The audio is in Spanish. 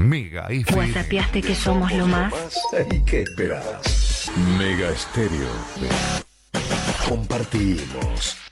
Mega FM. ¿Whatsappiaste que somos lo más? ¿Y qué esperabas? Mega Estéreo. Compartimos.